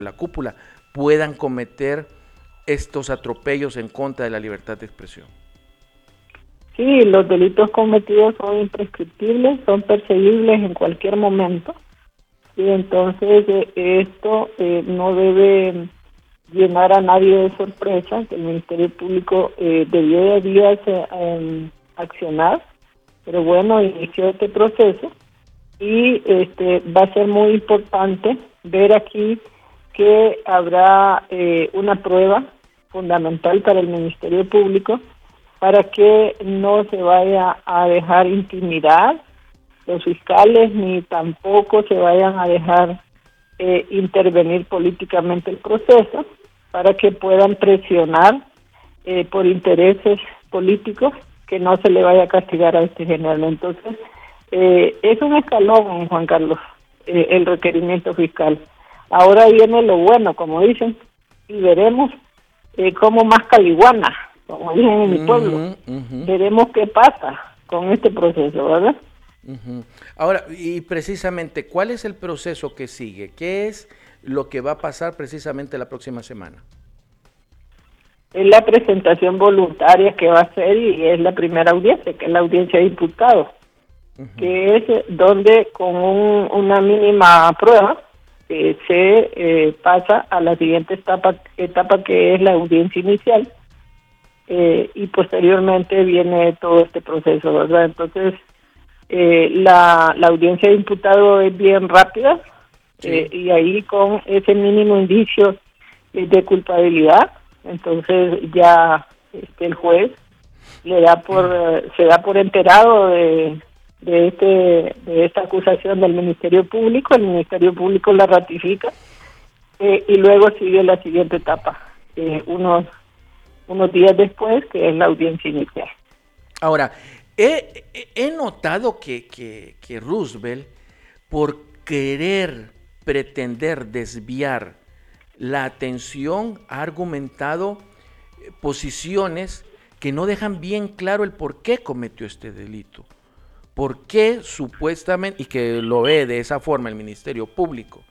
la cúpula puedan cometer estos atropellos en contra de la libertad de expresión. Sí, los delitos cometidos son imprescriptibles, son perseguibles en cualquier momento, y entonces esto no debe llenar a nadie de sorpresa, que el Ministerio Público debió accionar, pero bueno, inició este proceso y va a ser muy importante ver aquí que habrá una prueba fundamental para el Ministerio Público para que no se vaya a dejar intimidar los fiscales ni tampoco se vayan a dejar intervenir políticamente el proceso, para que puedan presionar por intereses políticos que no se le vaya a castigar a este general. Entonces, es un escalón, Juan Carlos, el requerimiento fiscal. Ahora viene lo bueno, como dicen, y veremos cómo más caliguana, como dicen en mi pueblo. Veremos qué pasa con este proceso, ¿verdad? Ahora, y precisamente, ¿cuál es el proceso que sigue? ¿Qué es lo que va a pasar precisamente la próxima semana? Es la presentación voluntaria que va a ser y es la primera audiencia, que es la audiencia de imputados, que es donde con una mínima prueba se pasa a la siguiente etapa que es la audiencia inicial y posteriormente viene todo este proceso, ¿verdad? Entonces, la audiencia de imputado es bien rápida. Sí. Y ahí con ese mínimo indicio de culpabilidad, entonces ya el juez se da por enterado de esta acusación del Ministerio Público, el Ministerio Público la ratifica y luego sigue la siguiente etapa, unos días después, que es la audiencia inicial. Ahora, he notado que Roosevelt, por pretender desviar la atención, ha argumentado posiciones que no dejan bien claro el por qué cometió este delito, por qué supuestamente, y que lo ve de esa forma el Ministerio Público.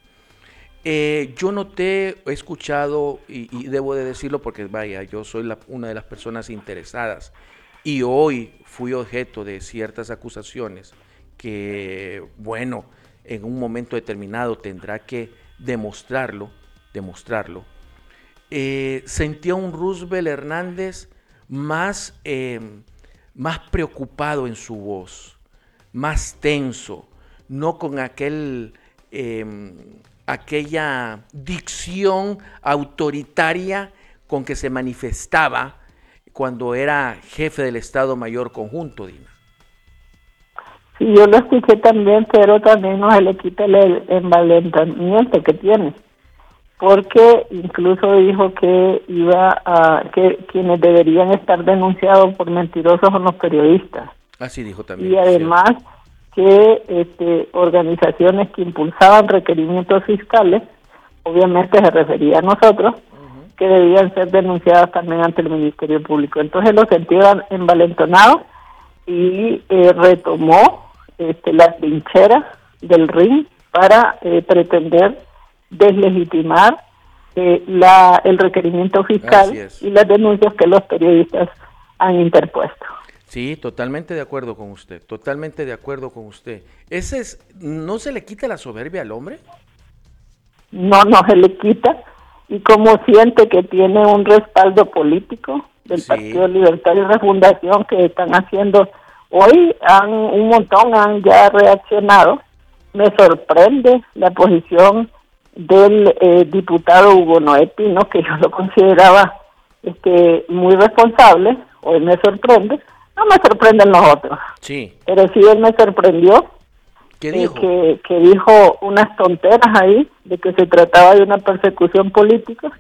Yo no te he escuchado, y debo de decirlo porque vaya, yo soy una de las personas interesadas, y hoy fui objeto de ciertas acusaciones que, bueno, en un momento determinado tendrá que demostrarlo. Sentía un Roosevelt Hernández más preocupado en su voz, más tenso, no con aquella dicción autoritaria con que se manifestaba cuando era jefe del Estado Mayor Conjunto, Dina. Sí, yo lo escuché también, pero también no se le quita el envalentamiento que tiene, porque incluso dijo que que quienes deberían estar denunciados por mentirosos son los periodistas. Así dijo también. Y además que organizaciones que impulsaban requerimientos fiscales, obviamente se refería a nosotros, que debían ser denunciadas también ante el Ministerio Público. Entonces lo sentía envalentonado y retomó la trinchera del ring para pretender deslegitimar el requerimiento fiscal y las denuncias que los periodistas han interpuesto. Sí, totalmente de acuerdo con usted, totalmente de acuerdo con usted. ¿No se le quita la soberbia al hombre? No se le quita, y como siente que tiene un respaldo político del Partido Libertario de Refundación, que están haciendo hoy, un montón han ya reaccionado. Me sorprende la posición del diputado Hugo Noé Pino, que yo lo consideraba muy responsable. Hoy me sorprende. No me sorprenden los otros. Sí. Pero sí él me sorprendió. ¿Qué dijo? Que dijo unas tonteras ahí, de que se trataba de una persecución política.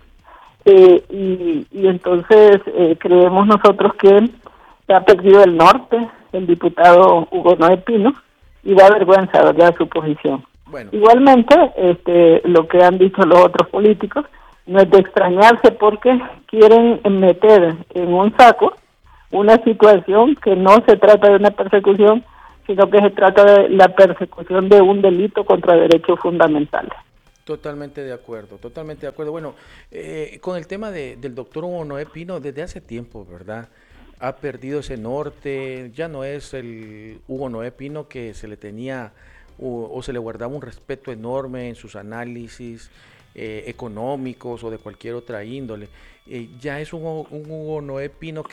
Y entonces creemos nosotros que se ha perdido el norte, el diputado Hugo Noé Pino, y da vergüenza, ¿verdad?, su posición. Bueno. Igualmente, lo que han dicho los otros políticos no es de extrañarse, porque quieren meter en un saco una situación que no se trata de una persecución, sino que se trata de la persecución de un delito contra derechos fundamentales. Totalmente de acuerdo, totalmente de acuerdo. Bueno, con el tema del doctor Hugo Noé Pino, desde hace tiempo, ¿verdad? Ha perdido ese norte, ya no es el Hugo Noé Pino que se le tenía o se le guardaba un respeto enorme en sus análisis económicos o de cualquier otra índole. Ya es un Hugo Noé Pino